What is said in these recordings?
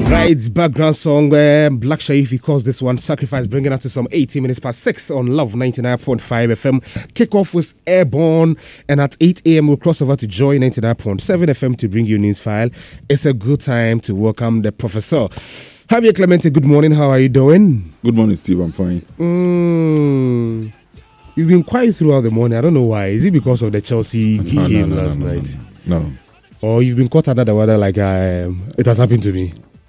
Right, background song, Black Shaifi calls this one Sacrifice, bringing us to some 18 minutes past 6 on Love 99.5 FM. Kickoff was airborne, and at 8 a.m. we'll cross over to Joy 99.7 FM to bring you news file. It's a good time to welcome the professor. Javier Clemente, good morning. How are you doing? Good morning, Steve. I'm fine. You've been quiet throughout the morning. I don't know why. Is it because of the Chelsea game last night? No. Or you've been caught under the weather like it has happened to me?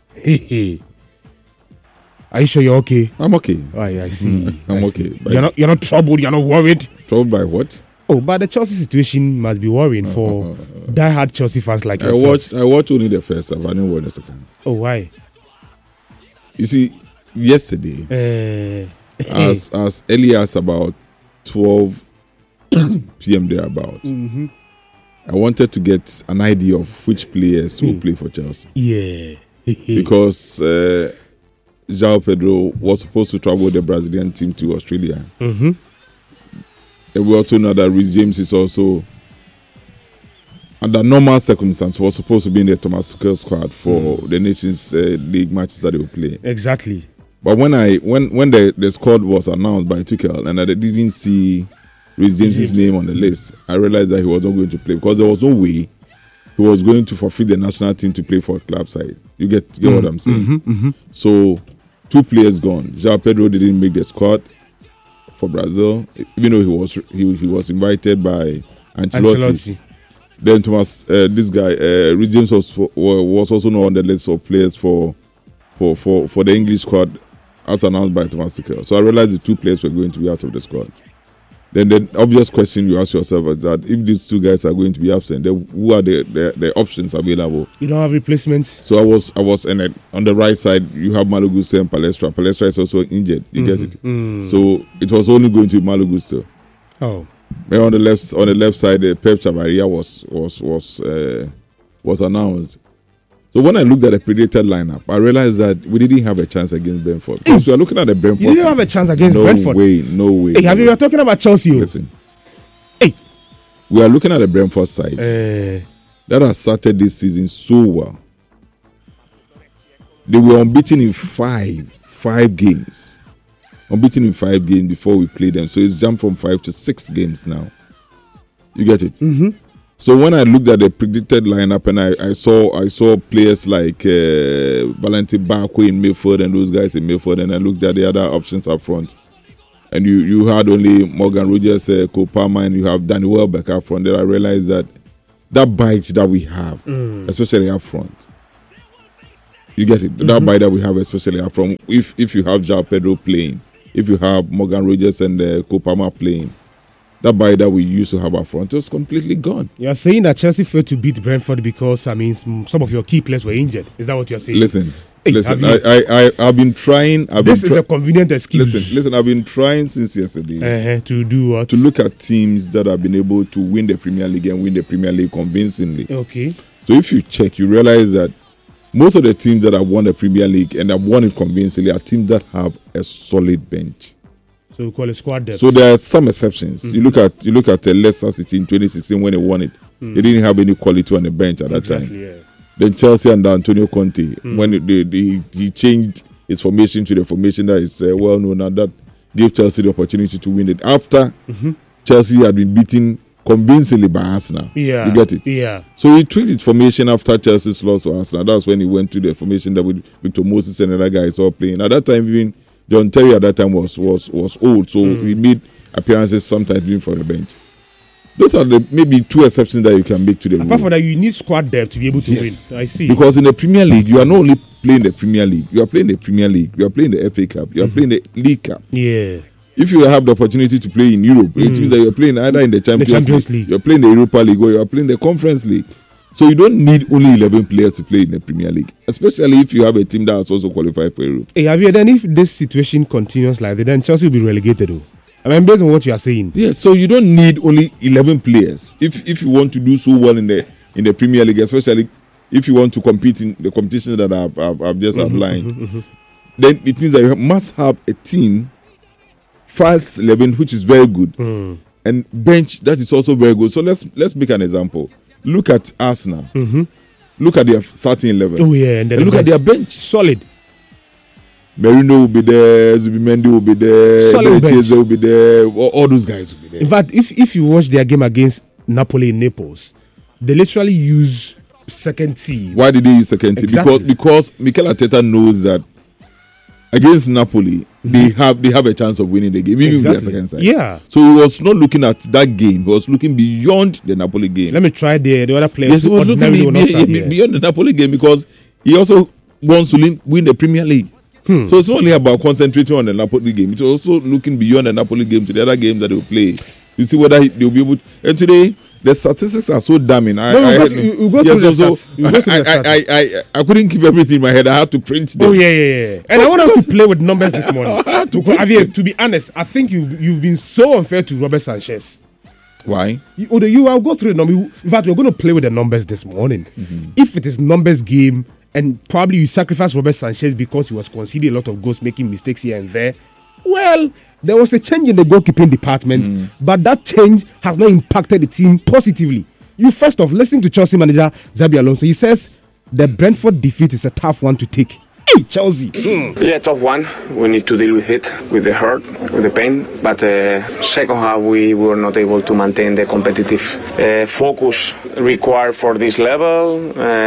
Are you sure you're okay? I'm okay. Oh, yeah, I see. I'm okay. You're not troubled. You're not worried. Troubled by what? Oh, but the Chelsea situation must be worrying for die-hard Chelsea fans like yourself. I watched only the first half. I didn't watch the second. Oh, why? You see, yesterday, as early as about 12 p.m. thereabout, I wanted to get an idea of which players will play for Chelsea. Yeah. Because João Pedro was supposed to travel with the Brazilian team to Australia. And we also know that Reece James is also, under normal circumstances, was supposed to be in the Thomas Tuchel squad for the Nations League matches that they will play. Exactly. But when the squad was announced by Tuchel and I didn't see Reece James's name on the list, I realized that he was not going to play because there was no way he was going to forfeit the national team to play for a club side. You get what I'm saying? So, 2 players gone. João Pedro didn't make the squad for Brazil, even though he was invited by Ancelotti. Then this guy, Reece James was also not on the list of players for the English squad as announced by Thomas Tuchel. So I realized the 2 players were going to be out of the squad. Then the obvious question you ask yourself is that if these 2 guys are going to be absent, then who are the options available? You don't have replacements. So I was on the right side. You have Malo Gusto and Palestra. Palestra is also injured. You get it. So it was only going to be Malo Gusto. Oh. But on the left side, Pep Chavaria was announced. So when I looked at the predicted lineup, I realized that we didn't have a chance against Brentford. Because we are looking at the Brentford. You didn't have a chance against Brentford? No way. Hey, have you been talking about Chelsea? Listen. Hey. We are looking at the Brentford side that has started this season so well. They were unbeaten in five games. Unbeaten in 5 games before we played them. So it's jumped from 5 to 6 games now. You get it? So when I looked at the predicted lineup and I saw players like Valentin Barco in midfield and those guys in midfield, and I looked at the other options up front, and you had only Morgan Rogers, Cole Palmer, and you have Danny Welbeck up front. Then I realized that bite that we have, especially up front, you get it. That bite that we have, especially up front. If you have João Pedro playing, if you have Morgan Rogers and Cole Palmer playing, that bite that we used to have up front was completely gone. You're saying that Chelsea failed to beat Brentford because, some of your key players were injured. Is that what you're saying? Listen. I've been trying. This is a convenient excuse. Listen. I've been trying since yesterday. To do what? To look at teams that have been able to win the Premier League and win the Premier League convincingly. Okay. So if you check, you realize that most of the teams that have won the Premier League and have won it convincingly are teams that have a solid bench. So we call it squad depth. So there are some exceptions. You look at Leicester City in 2016 when they won it. They didn't have any quality on the bench at that time. Yeah. Then Chelsea under Antonio Conte, when he changed his formation to the formation that is well known, and that gave Chelsea the opportunity to win it. After Chelsea had been beaten convincingly by Arsenal. Yeah. You get it? Yeah. So he tweaked his formation after Chelsea's loss to Arsenal. That's when he went to the formation that with Victor Moses and other guys all playing. At that time, even John Terry at that time was old, so he made appearances sometimes even from the bench. Those are the maybe 2 exceptions that you can make to the rule. Apart from that, you need squad depth to be able to win. I see. Because in the Premier League, you are not only playing the Premier League, you are playing the Premier League, you are playing the FA Cup, you are playing the League Cup. Yeah. If you have the opportunity to play in Europe, it means that you are playing either in the Champions League, you are playing the Europa League, or you are playing the Conference League. So you don't need only 11 players to play in the Premier League, especially if you have a team that has also qualified for Europe. Hey, have you then if this situation continues like that, then Chelsea will be relegated though? I mean, based on what you are saying. Yeah, so you don't need only 11 players if you want to do so well in the Premier League, especially if you want to compete in the competitions that I've just outlined. Then it means that you must have a team, first 11, which is very good, and bench that is also very good. So let's make an example. Look at Arsenal. look at their starting 11. Oh yeah, and then look at their bench. Solid. Merino will be there, Zubimendi will be there, Cheze will be there, all those guys will be there. In fact, if you watch their game against Napoli in Naples, they literally use second team. Why did they use second team? Exactly. Because Mikel Arteta knows that against Napoli, they have a chance of winning the game, even with their second side. Yeah. So he was not looking at that game. He was looking beyond the Napoli game. Let me try the other players. Yes, he was looking beyond the Napoli game because he also wants to win the Premier League. So it's not only about concentrating on the Napoli game. It's also looking beyond the Napoli game to the other games that they will play. You see whether they'll be able to. And today, the statistics are so damning. I couldn't keep everything in my head. I had to print them. Oh, yeah. And I want us to play with numbers this morning. To be honest, I think you've been so unfair to Robert Sanchez. Why? I'll go through the numbers. In fact, we're going to play with the numbers this morning. If it is numbers game, and probably you sacrifice Robert Sanchez because he was conceding a lot of goals, making mistakes here and there, well, there was a change in the goalkeeping department, but that change has not impacted the team positively. You first off, listen to Chelsea manager Xabi Alonso. He says the Brentford defeat is a tough one to take. Hey, Chelsea. Yeah, tough one. We need to deal with it, with the hurt, with the pain. But second half, we were not able to maintain the competitive focus required for this level.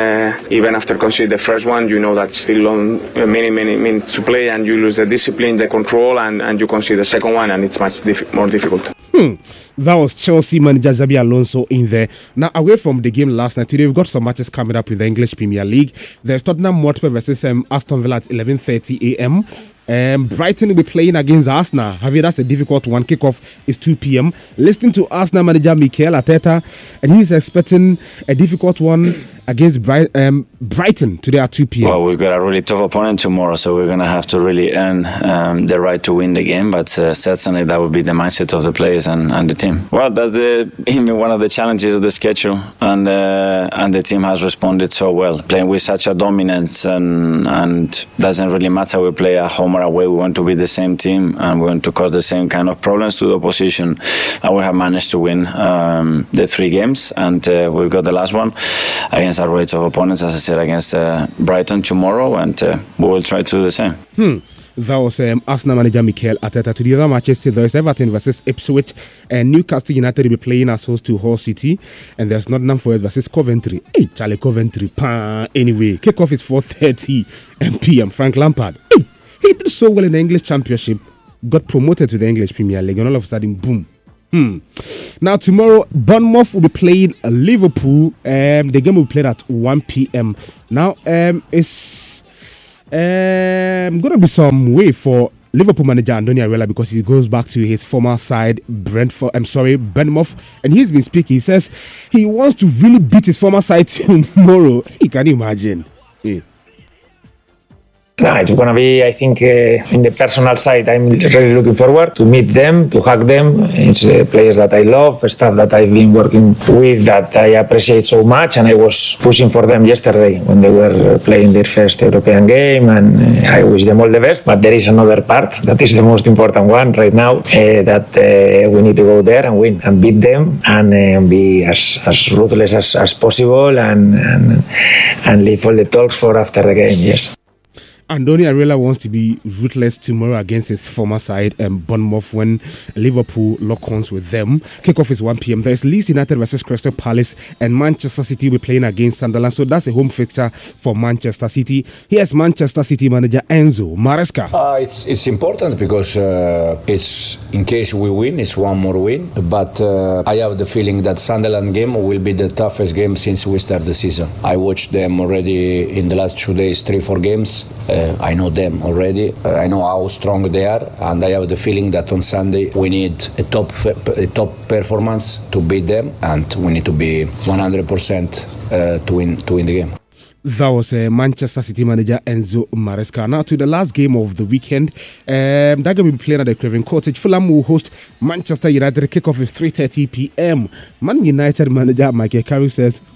Even after conceding the first one, you know that still on many minutes to play, and you lose the discipline, the control, and you concede the second one, and it's much more difficult. That was Chelsea manager Xabi Alonso in there. Now, away from the game last night, today we've got some matches coming up in the English Premier League. There's Tottenham Hotspur versus Aston Villa at 11:30 a.m. Brighton will be playing against Arsenal. Javier, that's a difficult one. Kickoff is 2 p.m. Listening to Arsenal manager Mikel Arteta, and he's expecting a difficult one against Brighton today at 2 p.m. Well, we've got a really tough opponent tomorrow, so we're going to have to really earn the right to win the game. But certainly that would be the mindset of the players and the team. Well, that's one of the challenges of the schedule, and the team has responded so well, playing with such a dominance, and doesn't really matter we play at home or away. We want to be the same team, and we want to cause the same kind of problems to the opposition, and we have managed to win the 3 games, and we've got the last one against our rate of opponents, as I said, against Brighton tomorrow, and we will try to do the same. That was Arsenal manager Mikel Arteta. To the other matches, there is Everton versus Ipswich, and Newcastle United will be playing as host to Hull City, and there's Nottingham Forest versus Coventry. Hey, Charlie, Coventry. Anyway, kickoff is 4:30 p.m. Frank Lampard. Hey, he did so well in the English Championship, got promoted to the English Premier League, and all of a sudden, boom. Now tomorrow, Bournemouth will be playing Liverpool. The game will be played at 1 p.m. Now it's going to be some way for Liverpool manager Andoni Iraola because he goes back to his former side, Bournemouth, and he's been speaking. He says he wants to really beat his former side tomorrow. You can imagine. No, it's going to be, I think, in the personal side, I'm really looking forward to meet them, to hug them. It's players that I love, staff that I've been working with that I appreciate so much, and I was pushing for them yesterday when they were playing their first European game, and I wish them all the best. But there is another part that is the most important one right now, that we need to go there and win and beat them and be as ruthless as possible and leave all the talks for after the game, yes. Andoni Iraola wants to be ruthless tomorrow against his former side, Bournemouth, when Liverpool lock horns with them. Kickoff is 1 p.m. There's Leeds United versus Crystal Palace, and Manchester City will be playing against Sunderland. So that's a home fixture for Manchester City. Here's Manchester City manager Enzo Maresca. It's important because it's in case we win, it's one more win. But I have the feeling that Sunderland game will be the toughest game since we start the season. I watched them already in the last 2 days, 3-4 games. I know them already. I know how strong they are, and I have the feeling that on Sunday we need a top performance to beat them, and we need to be 100% to win the game. That was Manchester City manager Enzo Maresca. Now to the last game of the weekend. That game will be playing at the Craven Cottage. Fulham will host Manchester United. Kickoff is 3:30 p.m. Man United manager Michael Carrick says,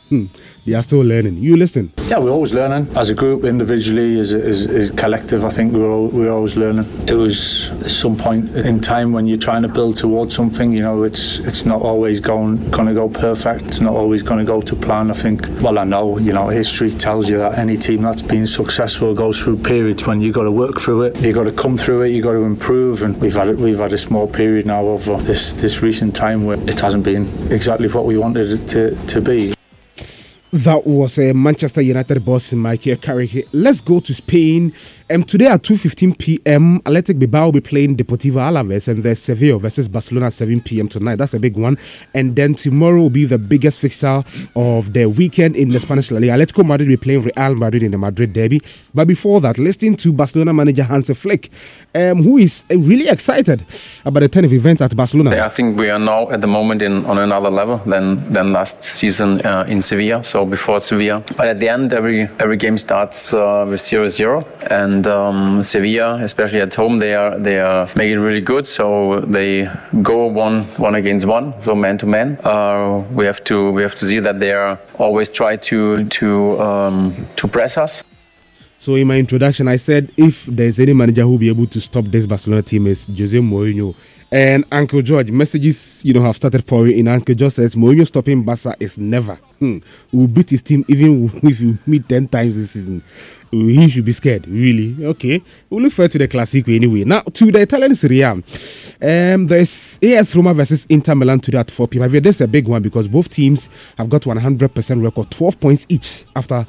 They are still learning. You listen. Yeah, we're always learning as a group, individually, as collective. I think we're always learning. It was some point in time when you're trying to build towards something. You know, it's not always going to go perfect. It's not always going to go to plan. I think. Well, I know. You know, history tells you that any team that's been successful goes through periods when you got to work through it. You got to come through it. You got to improve. And we've had a small period now of this recent time where it hasn't been exactly what we wanted it to be. That was a Manchester United boss, Michael Carrick. Let's go to Spain. Today at 2:15 p.m., Athletic Bilbao will be playing Deportivo Alaves, and there's Sevilla versus Barcelona at 7 p.m. tonight. That's a big one. And then tomorrow will be the biggest fixture of the weekend in the Spanish La Liga. Atletico Madrid will be playing Real Madrid in the Madrid derby. But before that, listen to Barcelona manager Hansi Flick, who is really excited about the turn of events at Barcelona. I think we are now at the moment on another level than last season in Sevilla. So before Sevilla, but at the end, every game starts with 0-0, and Sevilla, especially at home, they are making it really good. So they go one against one, so man to man. We have to see that they are always try to press us. So in my introduction, I said if there's any manager who will be able to stop this Barcelona team is Jose Mourinho. And Uncle George, messages, have started pouring in. Uncle George says, Mourinho stopping Barca is never. We'll beat his team even if you meet 10 times this season. He should be scared, really. Okay. We'll look forward to the Classico anyway. Now, to the Italian Serie A. There's AS Roma versus Inter Milan today at 4 p.m. This is a big one because both teams have got 100% record, 12 points each after...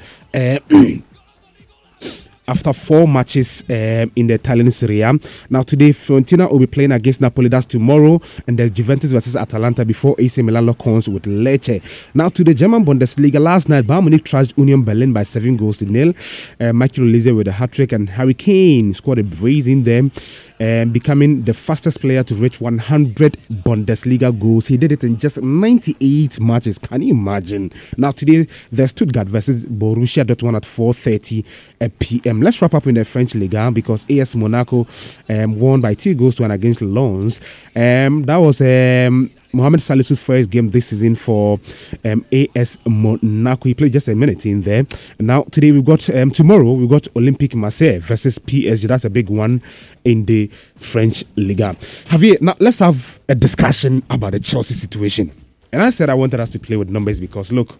after 4 matches in the Italian Serie A. Now today, Fiorentina will be playing against Napoli. That's tomorrow. And there's Juventus versus Atalanta before AC Milan lock horns with Lecce. Now to the German Bundesliga. Last night, Bayern Munich trashed Union Berlin by 7-0. Michael Olise with a hat-trick, and Harry Kane scored a brace in them, becoming the fastest player to reach 100 Bundesliga goals. He did it in just 98 matches. Can you imagine? Now today, there's Stuttgart versus Borussia Dortmund at 4:30 p.m. Let's wrap up in the French Ligue because AS Monaco won by 2-1 against Lens. That was Mohamed Salih's first game this season for AS Monaco. He played just a minute in there. Now today tomorrow we've got Olympique Marseille versus PSG. That's a big one in the French Ligue. Now let's have a discussion about the Chelsea situation. And I said I wanted us to play with numbers because look,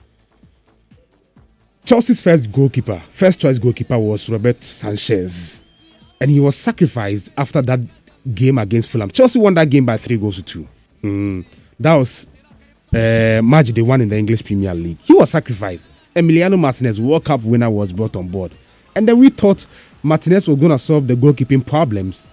Chelsea's first choice goalkeeper was Robert Sanchez, and he was sacrificed after that game against Fulham. Chelsea won that game by 3-2. That was match they won in the English Premier League. He was sacrificed. Emiliano Martinez, World Cup winner, was brought on board, and then we thought Martinez was going to solve the goalkeeping problems.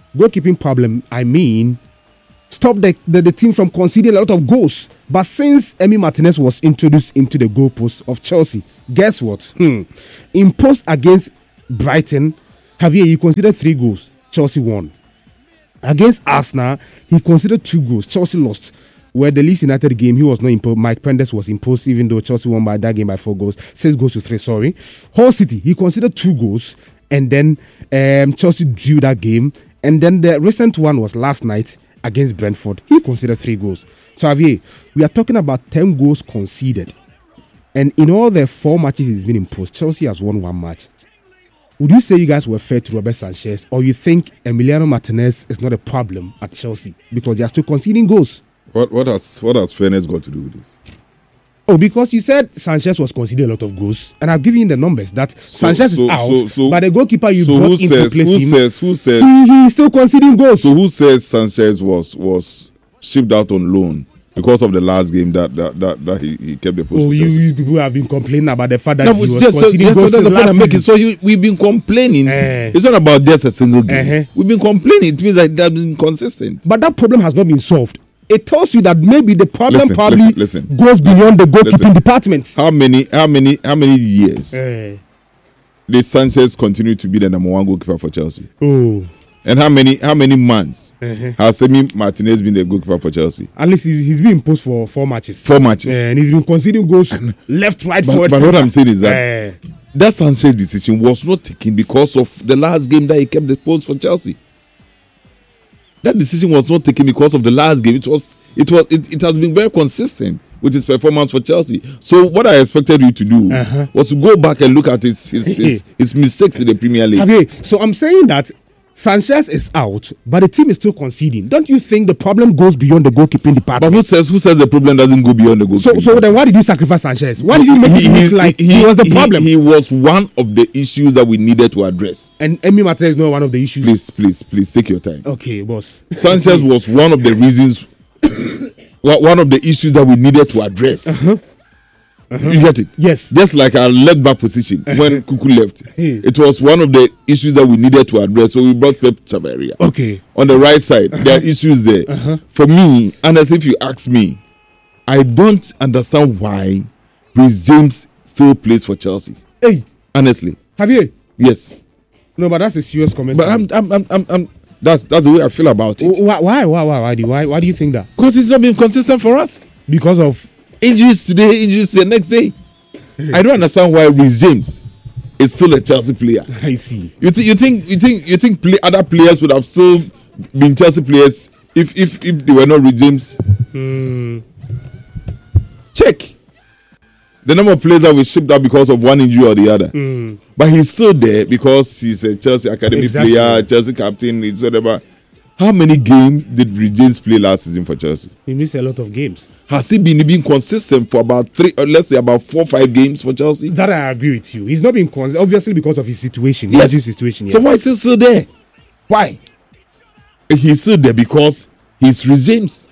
Stop the team from conceding a lot of goals. But since Emi Martinez was introduced into the goalpost of Chelsea, guess what? In post against Brighton, Javier, he considered 3 goals. Chelsea won. Against Arsenal, he considered 2 goals. Chelsea lost. Where the Leeds United game, he was not imposed. Mike Pendes was imposed, even though Chelsea won by that game by 4 goals. 6-3. Hull City, he considered 2 goals. And then Chelsea drew that game. And then the recent one was last night against Brentford. He considered 3 goals. So, Javier, we are talking about 10 goals conceded. And in all the 4 matches he's been imposed, Chelsea has won 1 match. Would you say you guys were fair to Robert Sanchez, or you think Emiliano Martinez is not a problem at Chelsea because they are still conceding goals? What has fairness got to do with this? Oh, because you said Sanchez was conceding a lot of goals, and I've given you the numbers that Sanchez is out, but the goalkeeper you brought in to place him, who says he's still conceding goals? So who says Sanchez was shipped out on loan because of the last game that he kept the post? Oh, you people have been complaining about the fact that he was conceding goals. That's the point I'm making. So we've been complaining. It's not about just a single game. We've been complaining. It means that they've been consistent. But that problem has not been solved. It tells you that maybe the problem listen. goes beyond the goalkeeping department. How many years did Sanchez continue to be the number 1 goalkeeper for Chelsea? Oh. And how many months has Emi Martinez been the goalkeeper for Chelsea? At least he's been imposed for 4 matches. 4 matches. And he's been conceding goals left, right, forward. But what I'm saying is that that Sanchez decision was not taken because of the last game that he kept the post for Chelsea. That decision was not taken because of the last game. It has been very consistent with his performance for Chelsea. So what I expected you to do was to go back and look at his mistakes in the Premier League. Okay, so I'm saying that Sanchez is out, but the team is still conceding. Don't you think the problem goes beyond the goalkeeping department? But who says the problem doesn't go beyond the goalkeeping? So then why did you sacrifice Sanchez? Why did you make it look like he was the problem? He was one of the issues that we needed to address. And Emi Martinez is not one of the issues. Please take your time. Okay, boss. Sanchez was one of the reasons, one of the issues that we needed to address. You get it? Yes. Just like our leg back position when Kuku left. It was one of the issues that we needed to address. So we brought Pep Chavarria. Okay. On the right side, there are issues there. For me, honestly, if you ask me, I don't understand why Reece James still plays for Chelsea. Hey. Honestly. Have you? Yes. No, but that's a serious comment. But I'm that's the way I feel about it. Why do you think that? Because it's not been consistent for us. Because of injuries today, injuries the next day. I don't understand why Reece James is still a Chelsea player. I see. You think other players would have still been Chelsea players if they were not Reece James? Check the number of players that we shipped out because of one injury or the other. But he's still there because he's a Chelsea academy player, Chelsea captain, it's whatever. How many games did Reece James play last season for Chelsea? He missed a lot of games. Has he been even consistent for about 4 or 5 games for Chelsea? That I agree with you. He's not been consistent, obviously because of his situation. Yes. His situation. So why is he still there? Why? He's still there because he's Reece James.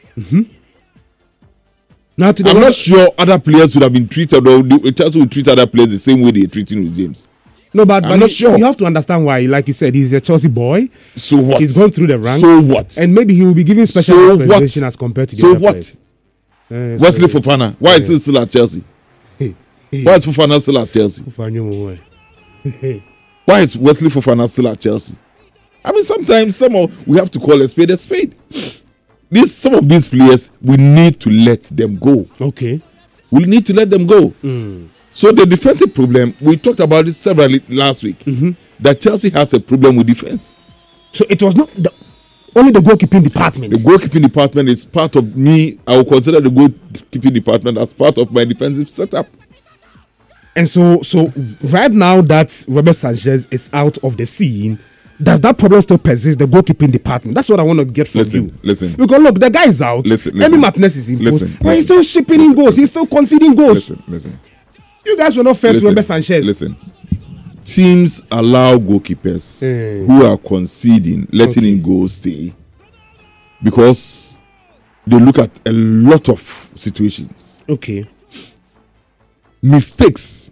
Now, I'm not sure other players would have been treated, or Chelsea would treat other players the same way they're treating Reece James. No, but I'm not sure. You have to understand why. Like you said, he's a Chelsea boy. So what? He's gone through the ranks. So what? And maybe he will be given special dispensation as compared to the other players. Wesley Fofana, why is he still at Chelsea? Why is Fofana still at Chelsea? Why is Wesley Fofana still at Chelsea? I mean, sometimes we have to call a spade a spade. Some of these players, we need to let them go. Okay. We need to let them go. So the defensive problem, we talked about this several last week, that Chelsea has a problem with defense. So it was not only the goalkeeping department. The goalkeeping department is part of me. I will consider the goalkeeping department as part of my defensive setup. And so right now that Robert Sanchez is out of the scene, does that problem still persist, the goalkeeping department? That's what I want to get from you. Listen. Because look, the guy is out. Emi Martinez is imposed. But he's still shipping in goals. He's still conceding goals. Listen. You guys were not fair to Robert Sanchez. Listen. Teams allow goalkeepers who are conceding, letting in goals stay, because they look at a lot of situations. Okay. Mistakes.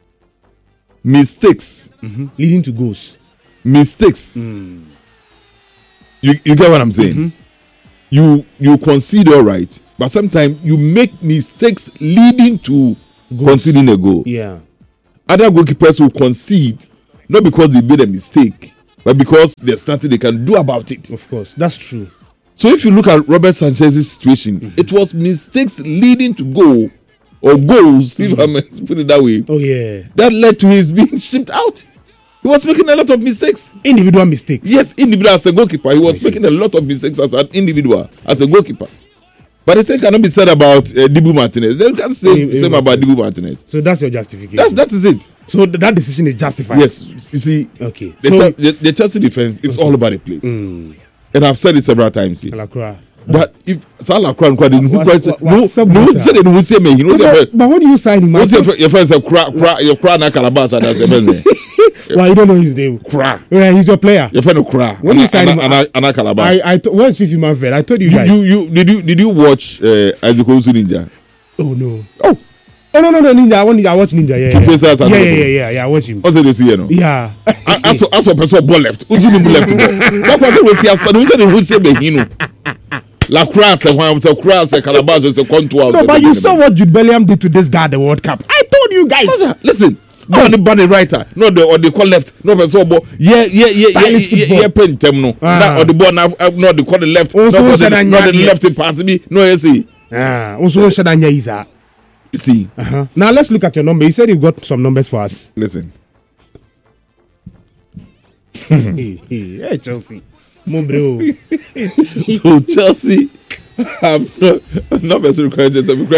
Leading to goals. Mistakes. You get what I'm saying? You concede all right, but sometimes you make mistakes leading to conceding a goal. Yeah. Other goalkeepers will concede not because they made a mistake, but because there's nothing they can do about it. Of course, that's true. So if you look at Robert Sanchez's situation, it was mistakes leading to goal or goals, if I may put it that way. Oh yeah. That led to his being shipped out. He was making a lot of mistakes. Individual mistakes. Yes, individual as a goalkeeper. He was making a lot of mistakes as an individual, as a goalkeeper. But the same cannot be said about Dibu Martinez. They can't say same about Dibu Martinez. So that's your justification. That is it. So that decision is justified. Yes. You see, okay. The Chelsea defense is all over the place. And I've said it several times here. But if Salah Kran but what do you sign him? What's your friend say your cry na Calabash and that's the best. Well, you don't know his name. Kra. Yeah, he's your player. Your friend Kra. When you sign him, Anna Calabash. Where's Fifi Manfred? I told you guys. Did you watch Isaac Owusu Ninja? Oh no. Oh no, Ninja. I watch Ninja. Yeah. I watch him. What's it you see, no? Yeah. As a person ball left. Usu Nimbu left. That person will see us. We said who say Behino. La Croix and one was a Croix and Calabash was a contour. No, but you saw what Jude Bellingham did to this guy at the World Cup. I told you guys. Listen. No, the body writer, no, the call left, no, so yeah, pen tem no, or the ball now, no, the call the left, not the left pass me, no, you see. Also, Shadanya is that. You see. Now let's look at your number. You said you've got some numbers for us. Listen. Hey, Chelsea. So Chelsea I'm not necessarily crying.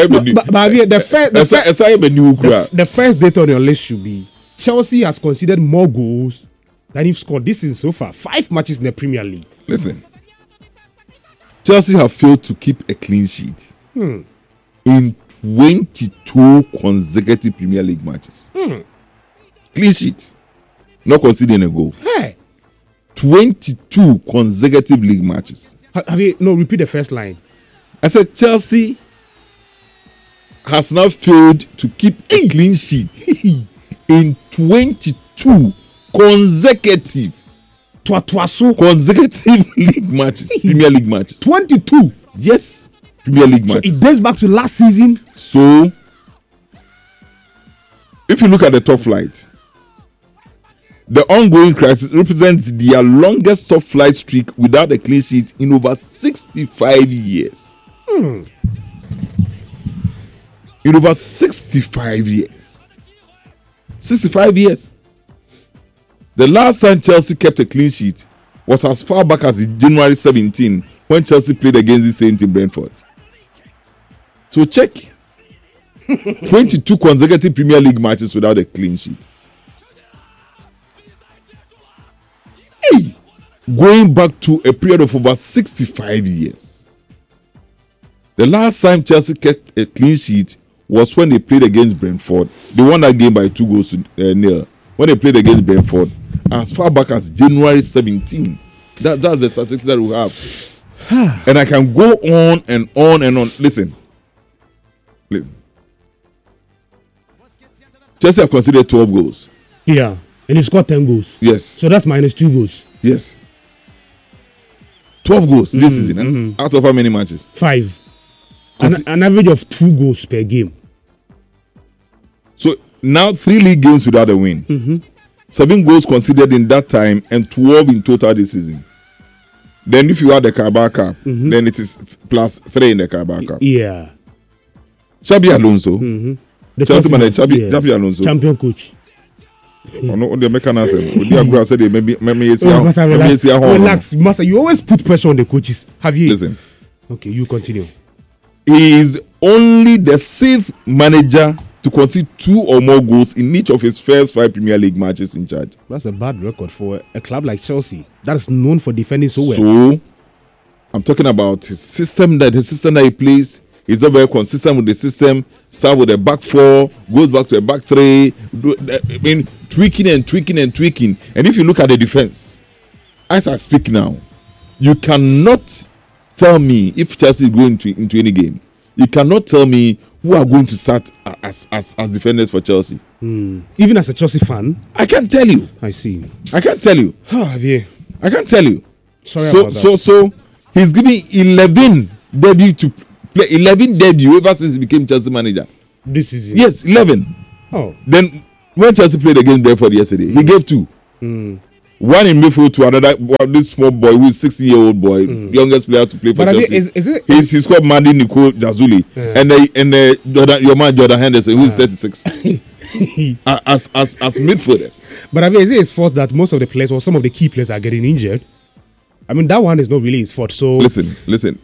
The first date on your list should be Chelsea has conceded more goals than you've scored this season so far. 5 matches in the Premier League. Listen, Chelsea have failed to keep a clean sheet in 22 consecutive Premier League matches. Clean sheet, not conceding a goal. Hey, 22 consecutive league matches. Repeat the first line. I said Chelsea has now failed to keep a clean sheet in 22 consecutive league matches, Premier League matches. 22. Yes, Premier League matches. It dates back to last season. So, if you look at the top flight, the ongoing crisis represents their longest top flight streak without a clean sheet in over 65 years. In over 65 years. 65 years. The last time Chelsea kept a clean sheet was as far back as January 17 when Chelsea played against the same team, Brentford. So check. 22 consecutive Premier League matches without a clean sheet. Hey, going back to a period of over 65 years. The last time Chelsea kept a clean sheet was when they played against Brentford. They won that game by 2-0. When they played against Brentford, as far back as January 17. That's the statistics that we have. And I can go on and on and on. Listen. Chelsea have conceded 12 goals. Yeah, and he scored 10 goals. Yes. So that's minus 2 goals. Yes. 12 goals this season. Out of how many matches? 5. An average of 2 goals per game. So now 3 league games without a win. 7 goals conceded in that time and 12 in total this season. Then if you add the Carabao Cup, then it is plus 3 in the Carabao Cup. Yeah. Xabi Alonso. The Chelsea manager, Xabi Alonso. Champion coach. The mechanism. Relax, Master. You always put pressure on the coaches. Have you? Listen. Okay, you continue. He is only the 6th manager to concede 2 or more goals in each of his first 5 Premier League matches in charge. That's a bad record for a club like Chelsea that is known for defending so well. So, I'm talking about his system that he plays. He's not very consistent with the system. Start with a back 4, goes back to a back 3. Tweaking. And if you look at the defense, as I speak now, you cannot tell me if Chelsea is going into any game. You cannot tell me who are going to start as defenders for Chelsea. Even as a Chelsea fan, I can't tell you. I see. I can't tell you. Javier. I can't tell you. Sorry about that. So he's giving 11 debut to play 11 debut ever since he became Chelsea manager. This season. Yes, 11. Oh. Then when Chelsea played against Brentford yesterday, he gave 2. One in midfield to another. This small boy who is 16-year-old boy, youngest player to play for Chelsea. He's called Mandy Nicole Jazuli, and your man Jordan Henderson, who is 36. as midfielders. But I mean, is it his fault that most of the players or some of the key players are getting injured? I mean, that one is not really his fault. So listen.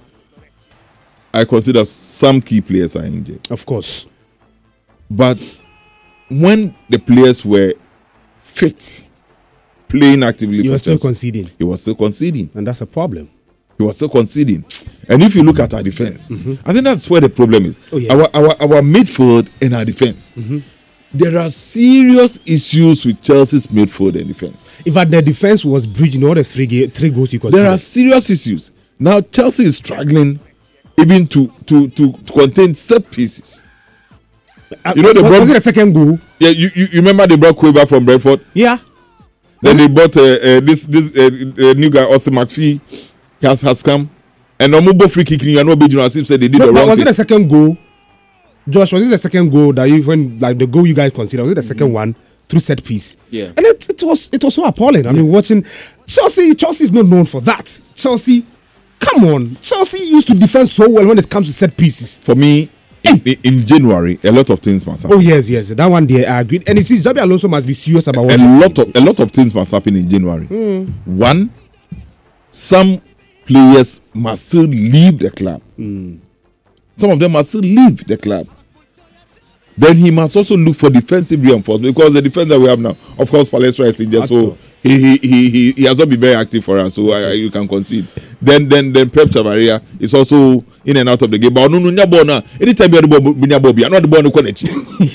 I consider some key players are injured, of course, but when the players were fit, playing actively, he was still conceding. He was still conceding, and that's a problem. He was still conceding, and if you look at our defense, I think that's where the problem is. Oh, yeah. Our midfield and our defense. There are serious issues with Chelsea's midfield and defense. In fact, the defense was bridging all the 3 goals you conceded. There are serious issues. Now Chelsea is struggling even to contain set pieces. Was it the second goal? Yeah, you remember they brought Quaver from Brentford? Yeah. Then they brought this new guy, Austin McPhee, has come. And Omubo free kicking, you know, Asif said they did the wrong thing. Was it the second goal? Josh, was it the second goal that the goal you guys considered? Was it the second one through set piece? Yeah. And it was so appalling. I mean, watching Chelsea is not known for that. Chelsea, come on. Chelsea used to defend so well when it comes to set pieces. For me, in January, a lot of things must happen. Oh yes, that one there I agreed. And you see, Xabi Alonso must be serious about what a lot of things must happen in January. One, some players must still leave the club. Some of them must still leave the club. Then he must also look for defensive reinforcement, because the defense that we have now, of course, Palestra is injured, so he has not been very active for us, so you can concede. Then Pep Chavaria is also in and out of the game. But no, anytime you have the ball, I'm not the ball no connection.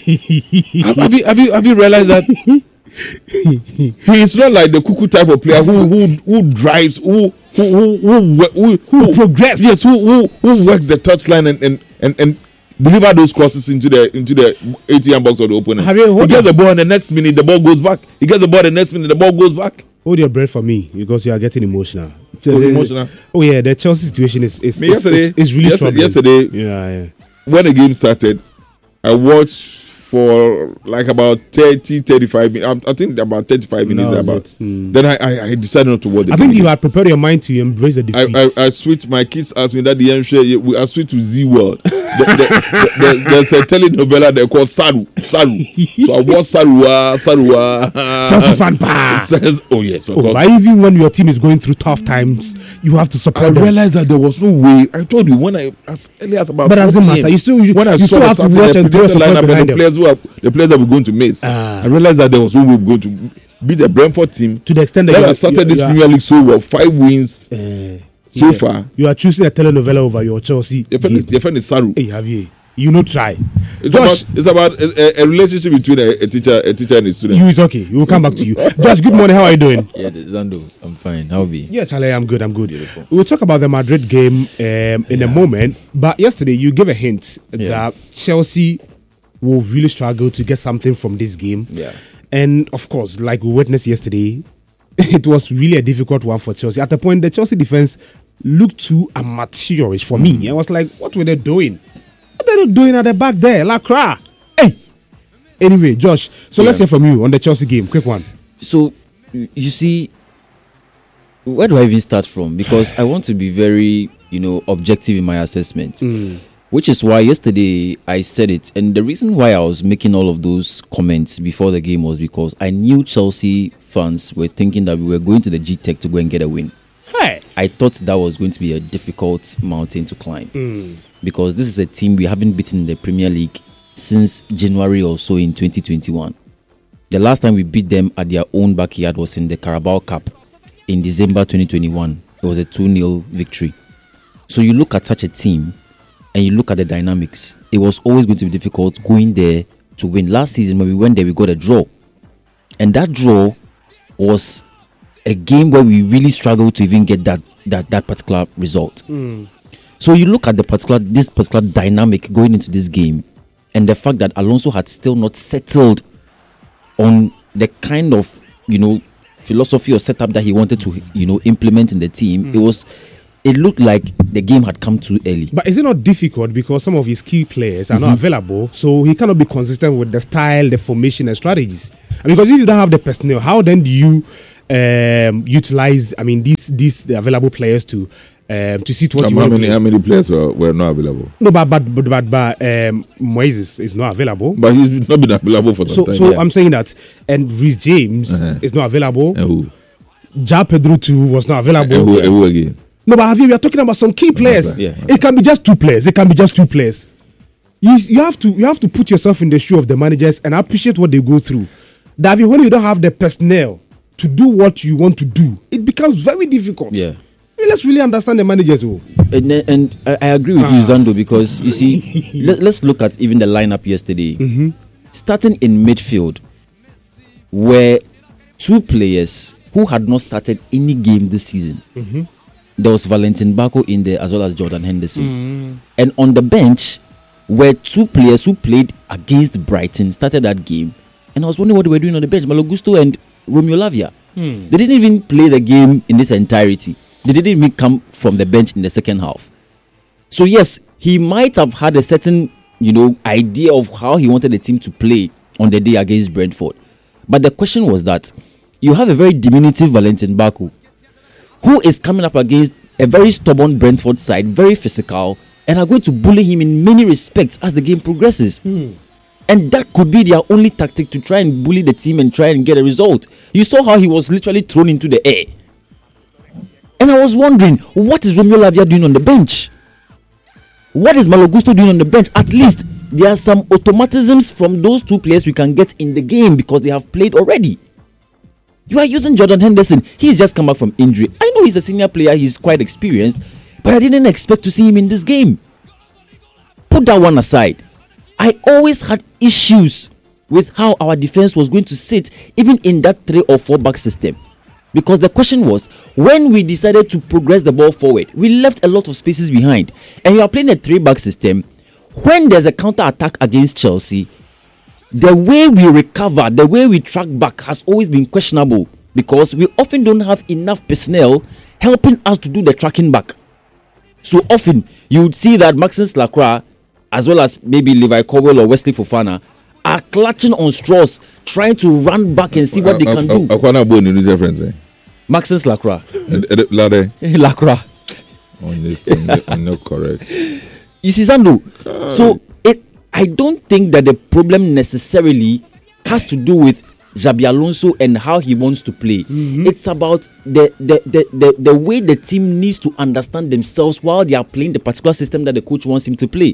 Have you realized that? He is not like the cuckoo type of player who drives, who progress. Yes, who works the touchline and deliver those crosses into the ATM box of the opponent. He gets the ball and the next minute the ball goes back. He gets the ball the next minute the ball goes back. Hold your breath for me, because you are getting emotional. Emotional? Oh yeah, the Chelsea situation is really troubling. Yesterday, when the game started, I watched for like about 30-35 minutes. I think about 35 minutes. Then I decided not to watch the game. I think you had prepared your mind to embrace the defeat. I switched. My kids asked me that I switched to Z World. There's a telenovela they call Saru. So I watched Sarua. Chelsea fan pa. Says, oh yes. But even when your team is going through tough times, you have to support them. I realized that there was no way. I told you when I as early as about. But it doesn't matter. You still have to watch and throw support behind them. The players that we're going to miss. I realized that there was no way we're going to beat the Brentford team to the extent that I started this Premier League so well. 5 wins so far. You are choosing a telenovela over your Chelsea. Your friend is Saru. Hey, have you? You know, try. It's about a relationship between a teacher and a student. It's okay. We will come back to you. Josh, good morning. How are you doing? Yeah, Zando, I'm fine. How be? Yeah, Charlie, I'm good. Beautiful. We'll talk about the Madrid game in a moment. But yesterday, you gave a hint that Chelsea will really struggle to get something from this game. Yeah. And of course, like we witnessed yesterday, it was really a difficult one for Chelsea. At the point, the Chelsea defense looked too amateurish for me. I was like, what were they doing? What are they doing at the back there? Lacra. Hey. Anyway, Josh, so let's hear from you on the Chelsea game. Quick one. So, you see, where do I even start from? Because I want to be very, objective in my assessment. Which is why yesterday I said it. And the reason why I was making all of those comments before the game was because I knew Chelsea fans were thinking that we were going to the G-Tech to go and get a win. Hey. I thought that was going to be a difficult mountain to climb. Because this is a team we haven't beaten in the Premier League since January or so in 2021. The last time we beat them at their own backyard was in the Carabao Cup in December 2021. It was a 2-0 victory. So you look at such a team and you look at the dynamics, it was always going to be difficult going there to win. Last season when we went there, we got a draw. And that draw was a game where we really struggled to even get that particular result. So you look at this particular dynamic going into this game, and the fact that Alonso had still not settled on the kind of, philosophy or setup that he wanted to, implement in the team. It looked like the game had come too early. But is it not difficult because some of his key players are not available, so he cannot be consistent with the style, the formation and strategies? Because if you don't have the personnel, how then do you utilize, these available players to see what you want? How many players were not available? No, but Moises is not available. But he's not been available for some time. So I'm saying that, and Reece James is not available. And who? Ja Pedro too was not available. And who again? No, but we are talking about some key players. It can be just two players. You have to put yourself in the shoe of the managers and appreciate what they go through. David, when you don't have the personnel to do what you want to do, it becomes very difficult. Yeah. Let's really understand the managers. And I agree with you, Zando, because you see, let's look at even the lineup yesterday. Starting in midfield were two players who had not started any game this season. There was Valentin Bako in there as well as Jordan Henderson. And on the bench were two players who played against Brighton, started that game. And I was wondering what they were doing on the bench, Malo Gusto and Romeo Lavia. They didn't even play the game in its entirety. They didn't even come from the bench in the second half. So yes, he might have had a certain, idea of how he wanted the team to play on the day against Brentford. But the question was that you have a very diminutive Valentin Bako, who is coming up against a very stubborn Brentford side, very physical, and are going to bully him in many respects as the game progresses. And that could be their only tactic to try and bully the team and try and get a result. You saw how he was literally thrown into the air. And I was wondering, what is Romeo Lavia doing on the bench? What is Malo Gusto doing on the bench? At least there are some automatisms from those two players we can get in the game because they have played already. You are using Jordan Henderson. He's just come back from injury. I know he's a senior player. He's quite experienced. But I didn't expect to see him in this game. Put that one aside. I always had issues with how our defense was going to sit even in that 3 or 4 back system. Because the question was, when we decided to progress the ball forward, we left a lot of spaces behind. And you are playing a 3-back system. When there's a counter-attack against Chelsea, the way we recover, the way we track back has always been questionable. Because we often don't have enough personnel helping us to do the tracking back. So often, you would see that Maxence Lacroix, as well as maybe Levi Colwill or Wesley Fofana, are clutching on straws, trying to run back and see what they can do. Maxence Lacroix. Lacroix. I'm not correct. You see, Zando. So I don't think that the problem necessarily has to do with Xabi Alonso and how he wants to play. It's about the way the team needs to understand themselves while they are playing the particular system that the coach wants them to play.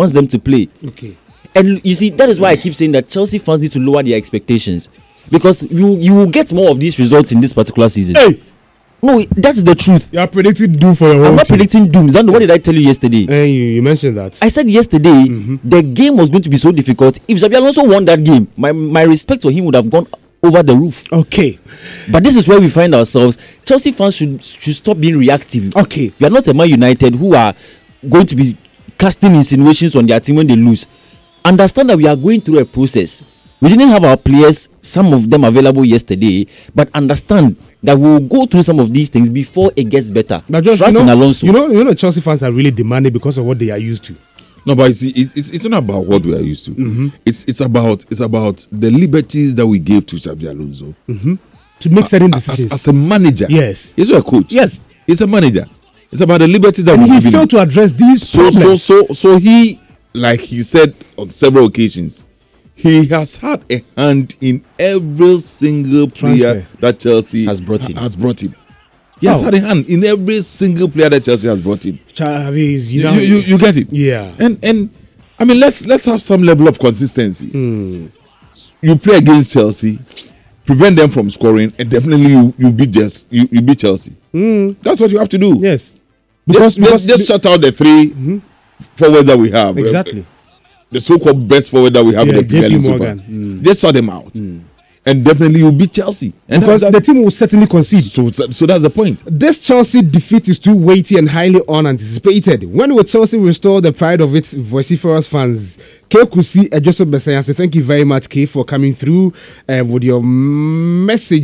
Okay. And you see, that is why I keep saying that Chelsea fans need to lower their expectations, because you will get more of these results in this particular season. Hey, no, that's the truth. You are predicting doom for your own. I'm not predicting doom. Zando, what did I tell you yesterday? You mentioned that. I said yesterday the game was going to be so difficult. If Xabi Alonso won that game, my respect for him would have gone over the roof. Okay. But this is where we find ourselves. Chelsea fans should stop being reactive. Okay. You are not a Man United who are going to be casting insinuations on their team when they lose. Understand that we are going through a process. We didn't have our players, some of them available yesterday, but understand that we will go through some of these things before it gets better. But Josh, trust in Alonso. You know, Chelsea fans are really demanding because of what they are used to. No, but you see, it's not about what we are used to. It's about the liberties that we gave to Xabi Alonso to make certain decisions as a manager. Yes, he's not a coach. Yes, he's a manager. It's about the liberties that he failed to address these problems. So he, like he said on several occasions, he has had a hand in every single player that Chelsea has brought in. He has had a hand in every single player that Chelsea has brought in. You get it? Yeah. And I mean, let's have some level of consistency. You play against Chelsea, prevent them from scoring, and definitely you beat Chelsea. That's what you have to do. Yes. Just shut out the 3 forwards that we have. Exactly. The so-called best forward that we have in the Premier League so far. Just shut them out. And definitely you'll beat Chelsea. And because the team will certainly concede. So that's the point. This Chelsea defeat is too weighty and highly unanticipated. When will Chelsea restore the pride of its vociferous fans? K. Kusi Ejoso Besaya, so thank you very much, K, for coming through with your message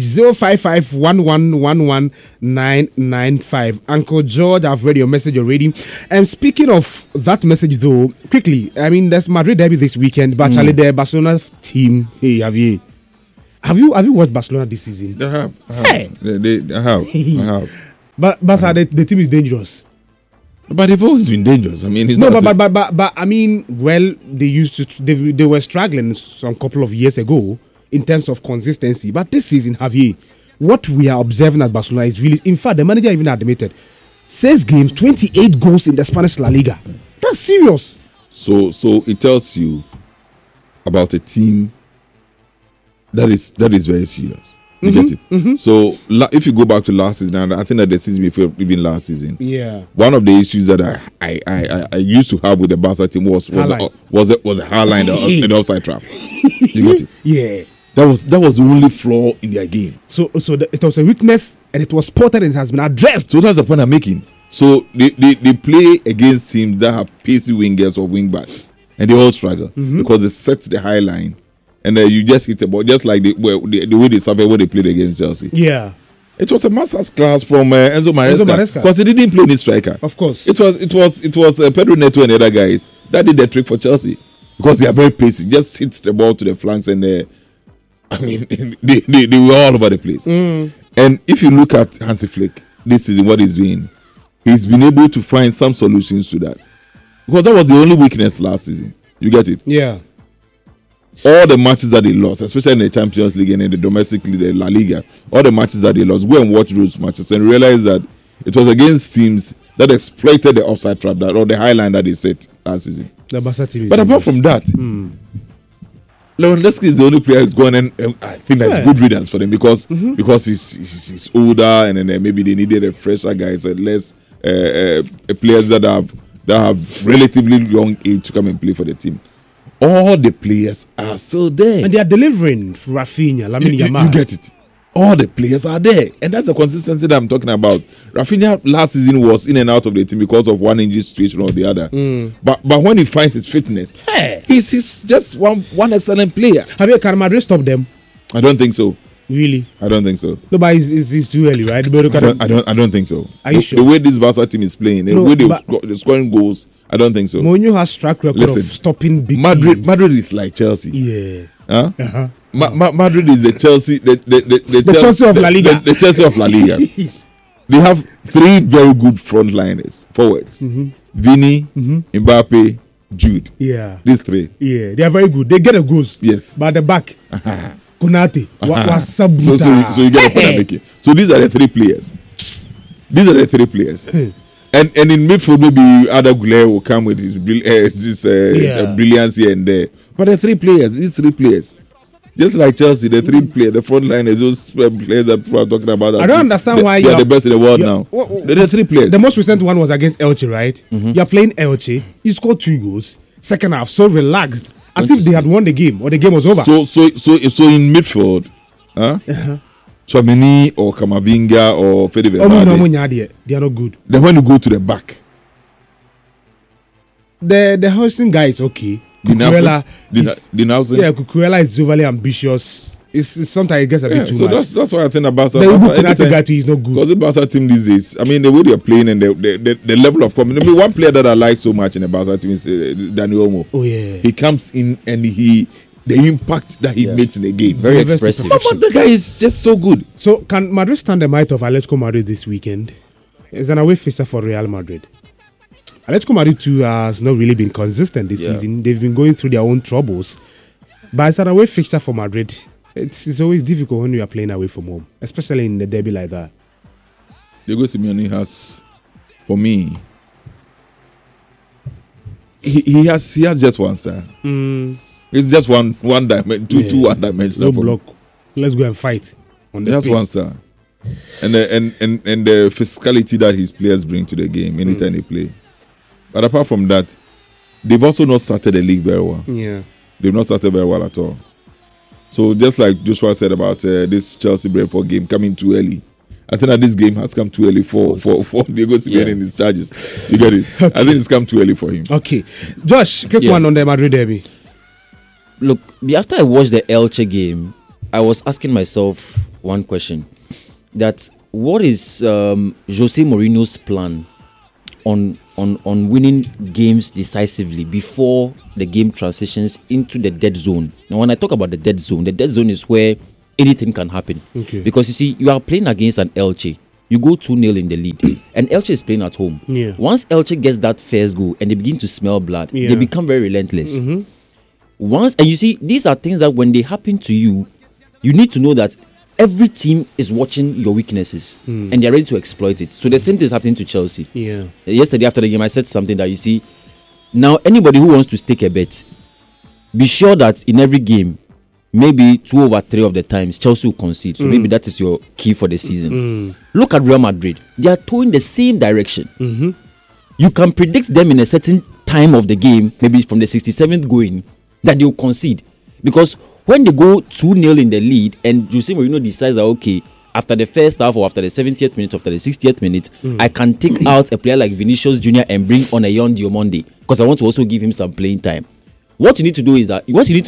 055-1111-995. Uncle George, I've read your message already. And speaking of that message, though, quickly, I mean, there's Madrid derby this weekend, but actually the Barcelona team, hey, have you watched Barcelona this season? I have. Hey. I have. But the team is dangerous. But they've always been dangerous. I mean, but I mean, well, they were struggling some couple of years ago in terms of consistency. But this season, Javier, what we are observing at Barcelona is really, in fact, the manager even admitted, 6 games, 28 goals in the Spanish La Liga. That's serious. So it tells you about a team that is very serious. You get it? So if you go back to last season, and I think that the season before, even last season, one of the issues that I used to have with the Barca team was a hard line in the offside trap. You get it? Yeah. That was the only flaw in their game. So it was a weakness, and it was spotted, and it has been addressed. So that's the point I'm making. So they play against teams that have pacey wingers or wing backs, and they all struggle because they set the high line. And then you just hit the ball, just like the way they suffered when they played against Chelsea. Yeah, it was a master's class from Enzo Maresca because he didn't play any striker. Of course, it was Pedro Neto and the other guys that did the trick for Chelsea because they are very pacey. Just hit the ball to the flanks and they were all over the place. And if you look at Hansi Flick this season, what he's doing, he's been able to find some solutions to that because that was the only weakness last season. You get it? Yeah. All the matches that they lost, especially in the Champions League and in the domestic league, the La Liga, all the matches that they lost, go and watch those matches and realize that it was against teams that exploited the offside trap or the high line that they set last season. The Barca team is but apart from that, Lewandowski is the only player who's gone, and I think that's good riddance for them because he's older, and then maybe they needed a fresher guys and less players that have relatively young age to come and play for the team. All the players are still there, and they are delivering. Rafinha, Lamine Yamal. You get it. All the players are there, and that's the consistency that I'm talking about. Rafinha last season was in and out of the team because of one injury situation or the other. But when he finds his fitness, he's just one excellent player. Can Madrid stop them? I don't think so. Really? I don't think so. No, but it's too early, right? I don't think so. Are you sure? The way this Barca team is playing, the way they're scoring goals, I don't think so. Mourinho has track record of stopping big teams. Madrid is like Chelsea. Yeah. Huh? Uh-huh. Madrid is the Chelsea, the Chelsea of La Liga. The Chelsea of La Liga. They have three very good frontliners, forwards: Vini, Mbappe, Jude. Yeah, these three. Yeah, they are very good. They get a goals. Yes, but at the back, Konate, so you get a point I'm making. So these are the three players. And in midfield, maybe Ada Goulet will come with his brilliance here and there. But these three players, just like Chelsea, the front line is those players that people are talking about. I don't understand why they are the best in the world now. The three players. The most recent one was against Elche, right? You are playing Elche. You scored 2 goals. Second half, so relaxed, as if they had won the game or the game was over. So in midfield, Tchouaméni or Camavinga or Fede Valverde, they are not good. Then when you go to the back, the hosting guy is okay. Cucurella is overly ambitious. It's sometimes it gets a bit too much. That's why I think about Barca. The guy too is not good. Because the Barca team these days, I mean, the way they're playing and the level of commitment. I mean, one player that I like so much in the Barca team is Dani Olmo. Oh yeah, he comes in and the impact that he makes in the game, very expressive. But the guy is just so good. So can Madrid stand the might of Atletico Madrid this weekend? It's an away fixture for Real Madrid. Atletico Madrid too has not really been consistent this season. They've been going through their own troubles. But it's an away fixture for Madrid. It's always difficult when you are playing away from home, especially in the derby like that. Diego Simeone has, for me, he has just one style. It's just one dimension, two one-dimensional. No block. Let's go and fight. He has one style, and the physicality that his players bring to the game anytime they play. But apart from that, they've also not started the league very well. Yeah, they've not started very well at all. So just like Joshua said about this Chelsea Brentford game coming too early, I think that this game has come too early for Diego Simeone in his charges. You get it? Okay. I think it's come too early for him. Okay, Josh, quick one on the Madrid derby. Look, after I watched the Elche game, I was asking myself one question: that what is Jose Mourinho's plan on winning games decisively before the game transitions into the dead zone? Now, when I talk about the dead zone is where anything can happen. Okay. Because you see, you are playing against an Elche. You go 2-0 in the lead, and Elche is playing at home. Yeah. Once Elche gets that first goal and they begin to smell blood, they become very relentless. And you see, these are things that when they happen to you, you need to know that every team is watching your weaknesses and they're ready to exploit it. So the same thing is happening to Chelsea. Yeah. Yesterday after the game, I said something that you see, now anybody who wants to stake a bet, be sure that in every game, maybe 2/3 of the times, Chelsea will concede. So maybe that is your key for the season. Look at Real Madrid. They are towing the same direction. You can predict them in a certain time of the game, maybe from the 67th going, that they will concede. Because when they go 2-0 in the lead and Jose Mourinho decides that, okay, after the first half or after the 70th minute, after the 60th minute, I can take out a player like Vinicius Jr. and bring on a young Diomande because I want to also give him some playing time. What you need to know is that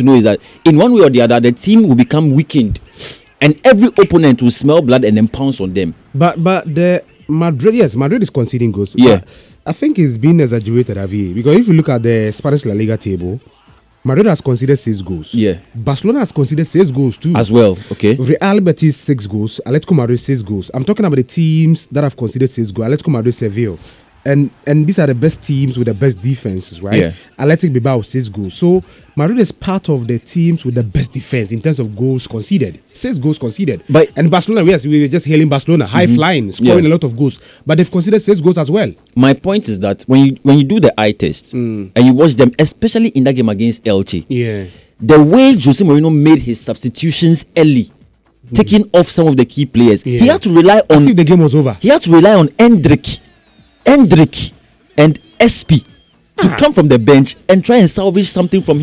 in one way or the other, the team will become weakened and every opponent will smell blood and then pounce on them. But the Madrid is conceding goals. Yeah. I think it's been exaggerated, Avi, because if you look at the Spanish La Liga table, Madrid has conceded 6 goals. Yeah. Barcelona has conceded 6 goals too. As well, okay. Real Betis 6 goals. Atletico Madrid 6 goals. I'm talking about the teams that have conceded 6 goals. Atletico Madrid, Sevilla. And these are the best teams with the best defenses, right? Yeah. Athletic Bilbao 6 goals. So Madrid is part of the teams with the best defense in terms of goals conceded. 6 goals conceded. And Barcelona, yes, we were just hailing Barcelona, high flying, scoring a lot of goals. But they've conceded 6 goals as well. My point is that when you do the eye test and you watch them, especially in that game against Elche, the way Jose Mourinho made his substitutions early, taking off some of the key players, he had to rely on. As if the game was over. He had to rely on Hendrick, and SP to come from the bench and try and salvage something from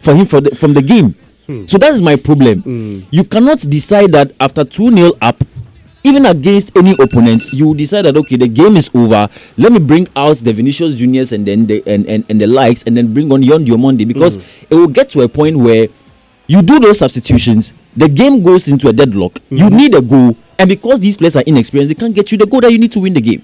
the game. So that is my problem. You cannot decide that after 2-0 up, even against any opponent, you decide that okay, the game is over. Let me bring out the Vinicius Juniors and then the likes, and then bring on Yon Diomande, because it will get to a point where you do those substitutions, the game goes into a deadlock. You need a goal, and because these players are inexperienced, they can't get you the goal that you need to win the game.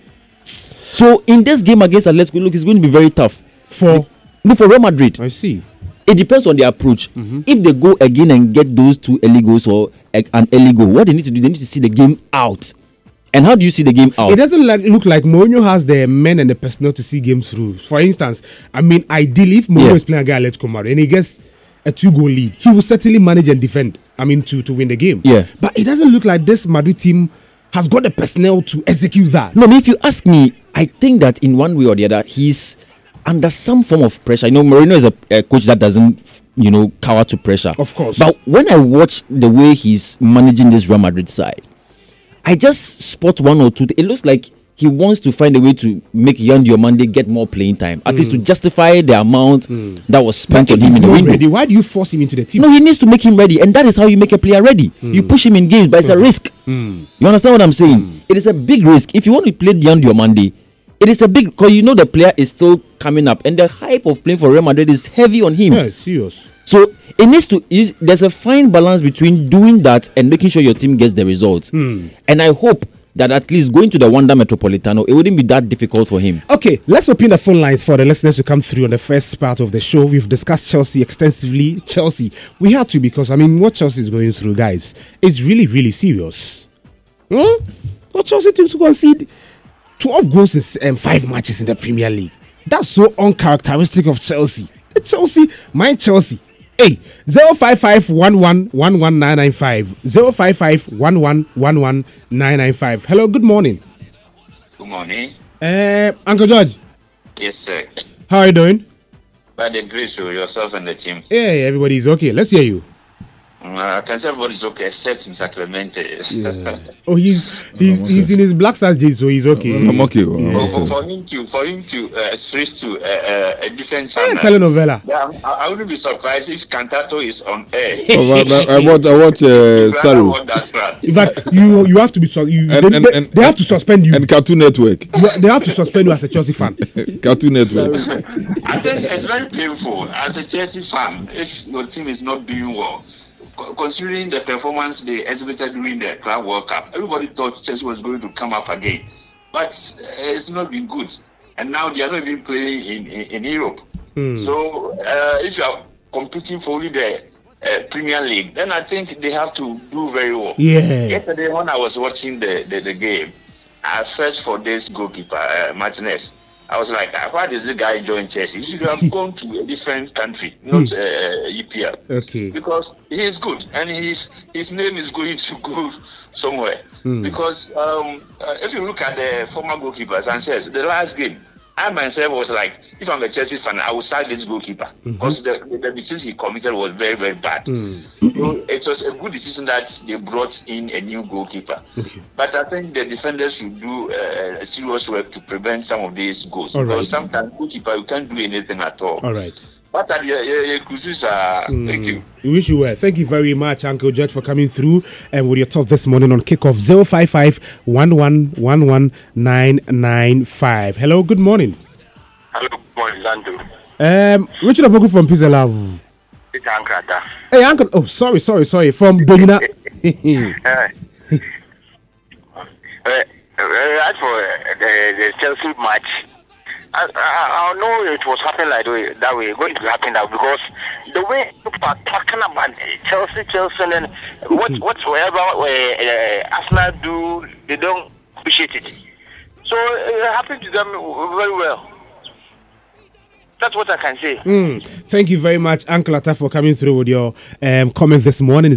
So in this game against Atletico, look, it's going to be very tough for Real Madrid. I see. It depends on the approach. If they go again and get those 2 early goals or an early goal, what they need to do, they need to see the game out. And how do you see the game out? It doesn't look like Mourinho has the men and the personnel to see games through. For instance, I mean, ideally, if Mourinho is playing against Atletico Madrid and he gets a 2-goal lead, he will certainly manage and defend. I mean, to win the game. Yeah. But it doesn't look like this Madrid team has got the personnel to execute that. No, if you ask me, I think that in one way or the other, he's under some form of pressure. Mourinho is a coach that doesn't, cower to pressure. Of course. But when I watch the way he's managing this Real Madrid side, I just spot 1 or 2. It looks like he wants to find a way to make Yan Diomande get more playing time, at least to justify the amount that was spent on him in the window. Ready, why do you force him into the team? No, he needs to make him ready, and that is how you make a player ready. You push him in games, but it's a risk. You understand what I'm saying? It is a big risk. If you want to play Yan Diomande, it is a big, because the player is still coming up, and the hype of playing for Real Madrid is heavy on him. Yeah, serious. So it needs to. There's a fine balance between doing that and making sure your team gets the results. And I hope that at least going to the Wanda Metropolitano, it wouldn't be that difficult for him. Okay, let's open the phone lines for the listeners to come through on the first part of the show. We've discussed Chelsea extensively. Chelsea, we had to, because what Chelsea is going through, guys, is really, really serious. What Chelsea took to concede 12 goals in 5 matches in the Premier League. That's so uncharacteristic of Chelsea. Mind Chelsea. Hey, 055-11-11995. 055-11-11995. Hello, good morning. Good morning. Uncle George. Yes, sir. How are you doing? By the grace of yourself and the team. Hey, everybody's okay. Let's hear you. I can say everybody's okay except Mr. Clemente. Yeah. Oh, he's in his Black Stars jersey, so he's okay. I'm okay. For him to switch to a different channel. Telenovela. Yeah, I wouldn't be surprised if Cantato is on air. I watch Saru. In fact, you have to be they have to suspend you. And Cartoon Network. They have to suspend you as a Chelsea fan. Cartoon Network. I think it's very painful as a Chelsea fan if your team is not doing well. Considering the performance they exhibited during the Club World Cup, everybody thought Chelsea was going to come up again, but it's not been good. And now they are not even playing in Europe. So if you are competing for only the Premier League, then I think they have to do very well. Yeah. Yesterday when I was watching the game, I searched for this goalkeeper, Martinez. I was like, why does the guy join Chelsea? He should have gone to a different country, not EPL. Okay. Because he is good, and his name is going to go somewhere. Because if you look at the former goalkeeper, Sanchez, the last game, I myself was like, if I'm a Chelsea fan, I would side this goalkeeper. Because the decision he committed was very, very bad. So it was a good decision that they brought in a new goalkeeper. Okay. But I think the defenders should do serious work to prevent some of these goals. All because right. sometimes goalkeeper, you can't do anything at all. All right. But thank you. We wish you well. Thank you very much, Uncle George, for coming through and with your talk this morning on Kickoff. 055-11-11995. Hello, good morning. Hello, good morning, Lando. Richard Abogu from Pizza Love. It's Ankrata. Hey, Uncle. Oh, sorry. From Domina. As for the Chelsea match, I know it was happening like that way, going to happen now, because the way people are talking about Chelsea, and then whatever Arsenal do, they don't appreciate it. So it happened to them very well. That's what I can say. Thank you very much, Uncle Atta, for coming through with your comment this morning.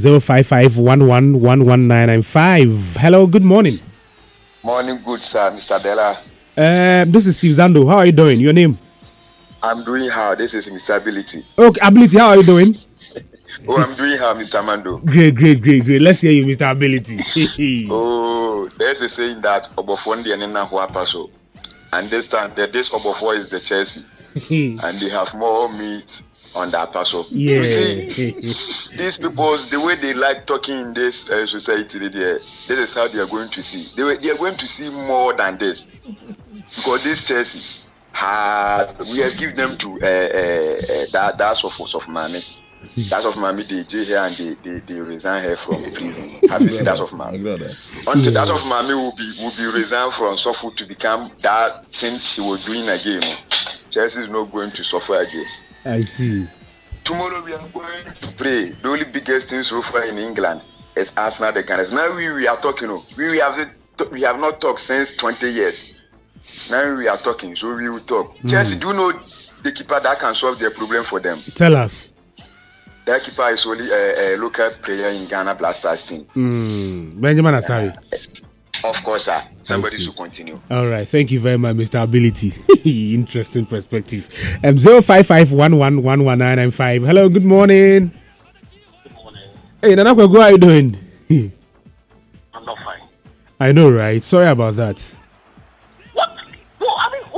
055-11-11995. Hello, good morning. Morning, good sir, Mr. Della. This is Steve Zando. How are you doing? Your name? I'm doing how? This is Mr. Ability. Okay, Ability, how are you doing? I'm doing how, Mr. Mando. Great. Let's hear you, Mr. Ability. There's a saying that Obofondi and Nena Huapaso. And this time, this Obofo is the Chelsea. And they have more meat on that paso. Yeah. You see, these people, the way they like talking in this society, this is how they are going to see. They are going to see more than this. Because this Chelsea, we have given them to that's of Mami. That's of Mami, they jail here and they resign her from prison. Have you seen that of Mami? Until that of Mami will be resigned from Sofu to become that thing she was doing again. Chelsea is not going to suffer again. I see. Tomorrow we are going to pray. The only biggest thing so far in England is Arsenal, the Gunners. Now we are talking. We have not talked since 20 years. Now we are talking, so we will talk. Chelsea, do you know the keeper that can solve their problem for them? Tell us. That keeper is only a local player in Ghana Blasters team. Benjamin Asari. Of course, sir. Somebody should continue. All right. Thank you very much, Mr. Ability. Interesting perspective. 055-11-11995. Hello, good morning. Good morning. Hey, Nana Kwegu, how are you doing? I'm not fine. I know, right? Sorry about that. What? Well, I mean,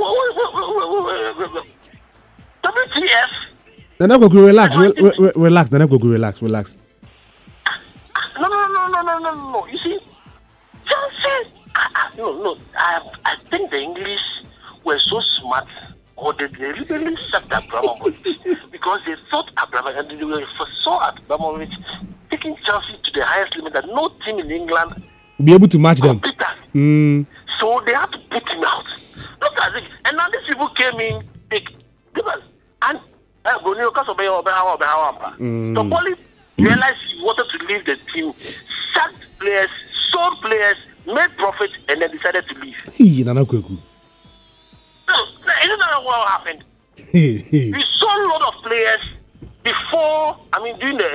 WTF? Nana Kwegu, relax. Relax. Nana Kwegu, relax. No. You see, Chelsea. No. I think the English were so smart, or they really set Abramovich because they thought Abramovich, and they foresaw Abramovich taking Chelsea to the highest limit that no team in England be able to match them. So they had to put him out. Look at it. And now these people came in, and the Poli realized he wanted to leave the team, sacked players, sold players, made profit, and then decided to leave. Nana Kwegu. Isn't that what happened? We saw a lot of players before, during the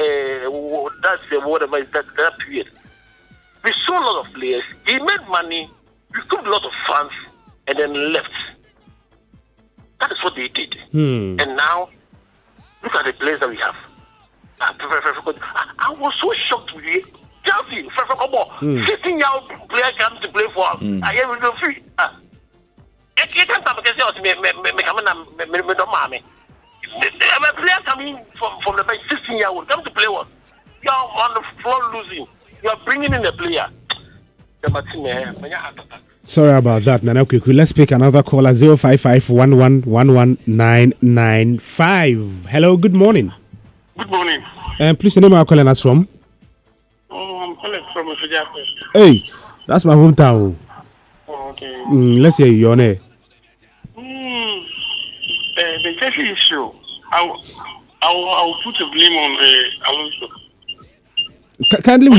that period. We saw a lot of players. He made money, recouped a lot of funds, and then left. That is what they did. And now, look at the players that we have. I was so shocked with it. Chelsea, 15-year-old player comes to play for him. I hear we go free. A player coming from the bench, 16-year-old, come to play one. You are on the floor losing. You are bringing in a player. Sorry about that, Nana Kwegu. Let's pick another caller. 055-11-11995. Hello, good morning. Good morning. Please, your name are calling us from? I'm calling from Osujape. Hey, that's my hometown. Oh, okay. Let's hear your name. The Chelsea issue, I'll put the blame on Alonso. Kindly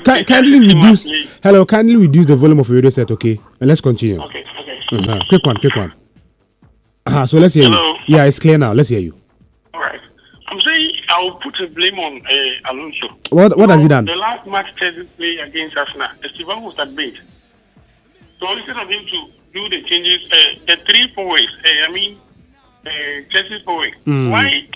reduce the volume of your radio set, okay? And let's continue. Okay. Quick one. So let's hear you. Yeah, it's clear now. Let's hear you. All right. I'm saying I'll put the blame on Alonso. What has he done? The last match Chelsea played against Arsenal, Esteban was at bench. So instead of him to do the changes, the three forwards, Chelsea forward, why?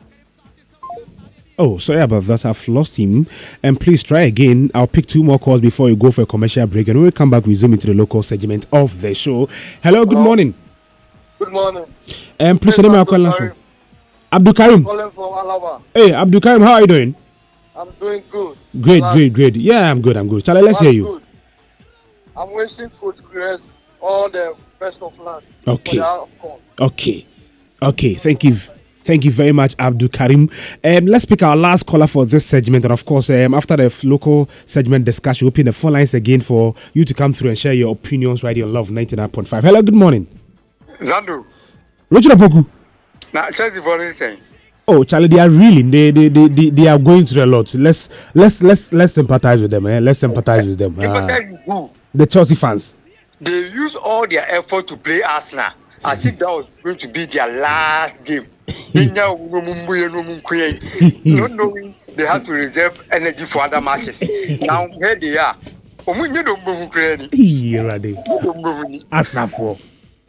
Oh, sorry about that. I've lost him. And please try again. I'll pick two more calls before you go for a commercial break. And when we come back, we zoom into the local segment of the show. Hello, good morning. Good morning. And please, name Abdul Karim. Calling from Alaba. Hey, Abdul Karim, how are you doing? I'm doing good. Great. Yeah, I'm good. Charlie, let's hear you. Good. I'm wishing Coach Chris all the best of luck. Okay. Thank you very much, Abdul Karim. Let's pick our last caller for this segment. And of course, after the local segment discussion, we'll open the phone lines again for you to come through and share your opinions right here on Love 99.5. Hello, good morning. Zandu. Richard Apoku. Now, Chelsea for saying. Oh, Charlie, they are reeling. They are going through a lot. Let's sympathize with them. Let's sympathize with them. Sympathize with who? The Chelsea fans. they use all their effort to play Arsenal as if that was going to be their last game. Not knowing they have to reserve energy for other matches. Now here they are. Arsenal 4.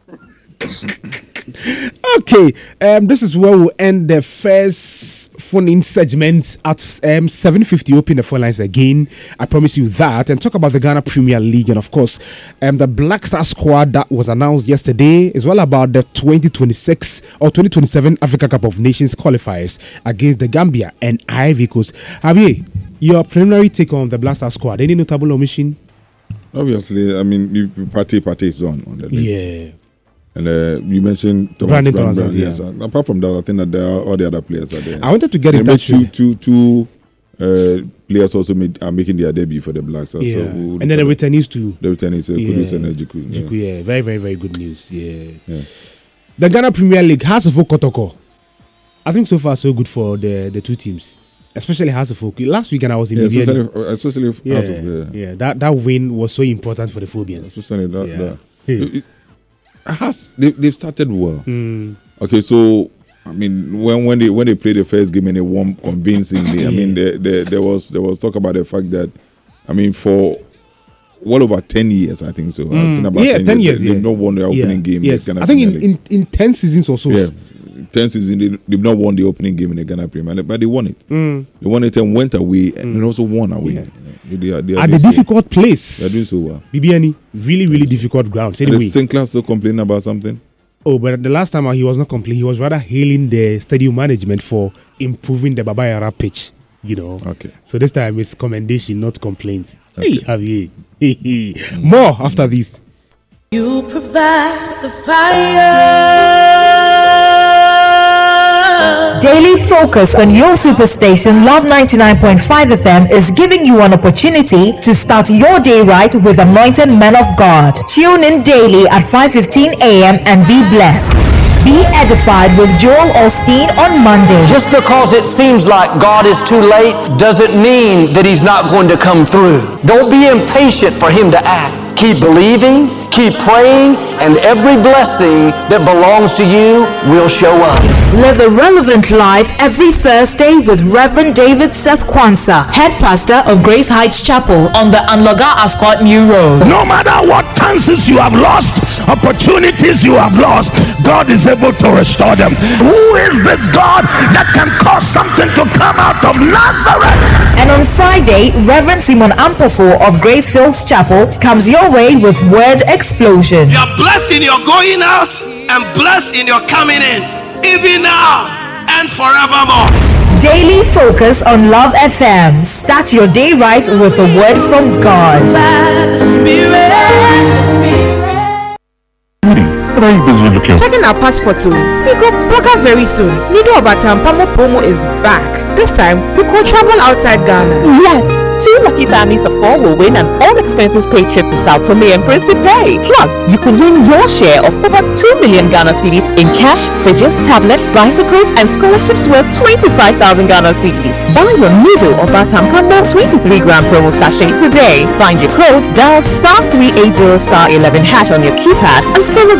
Okay, this is where we'll end the first phone-in segment at 7:50. Open the phone lines again. I promise you that, and talk about the Ghana Premier League, and of course, the Black Star squad that was announced yesterday is all about the 2026 or 2027 Africa Cup of Nations qualifiers against the Gambia and Ivory Coast. Javier, your preliminary take on the Black Star squad? Any notable omission? Obviously, I mean, Partey is on the list. Yeah. And you mentioned Brandon Brown, yes. Apart from that, I think that there are all the other players are there. I wanted to get in touch with two players also are making their debut for the Blacks. Yeah. So and then the returnees too. The returnees, Kudus and Jiku. Yeah, very, very, very good news. Yeah. The Ghana Premier League has a Kotoko. I think so far so good for the two teams. Especially House of Folk. Last weekend I was in especially House of that win was so important for the Phobians. Especially that. They've started well. Okay, so I mean, when they played the first game and they won convincingly, I mean, there was talk about the fact that, I mean, for well over 10 years, I think so. I think about 10 years. They've not won the opening game. Yes, I think in 10 seasons or so. Yeah. 10 seasons, they've not won the opening game in the Ghana Premier League, but they won it. They won it and went away, and also won away. Yeah. They are at the difficult place. They're doing so well. BBNE, really, really difficult grounds. Anyway, is Sinclair still complaining about something? Oh, but the last time he was not complaining. He was rather hailing the stadium management for improving the Baba Yara pitch. You know. Okay. So this time it's commendation, not complaints. Okay. Hey, Javier. More after this. You provide the fire. Daily focus on your superstation Love 99.5 FM is giving you an opportunity to start your day right with anointed men of God. Tune in daily at 5:15 a.m. and be blessed. Be edified with Joel Osteen on Monday. Just because it seems like God is too late doesn't mean that He's not going to come through. Don't be impatient for Him to act. Keep believing, keep praying, and every blessing that belongs to you will show up. Live a relevant life every Thursday with Reverend David Seth Kwanzaa, head pastor of Grace Heights Chapel on the Anloga Ascot New Road. No matter what chances you have lost, opportunities you have lost, God is able to restore them. Who is this God that can cause something to come out of Nazareth? And on Friday, Reverend Simon Ampofo of Grace Fields Chapel comes your way with Word Explosion. You're blessed in your going out and blessed in your coming in, even now and forevermore. Daily focus on Love FM. Start your day right with a word from God. What are you busy looking for? Checking our passports. We go Boga very soon. Nido Obatampamo promo is back. This time, we could travel outside Ghana. Yes, 2 lucky families of 4 will win an all-expenses paid trip to Sao Tome and Principe. Plus, you could win your share of over 2 million Ghana cedis in cash, fridges, tablets, bicycles, and scholarships worth 25,000 Ghana cedis. Buy your Nido Obatampamo 23-gram promo sachet today. Find your code, dial *380*11# on your keypad, and follow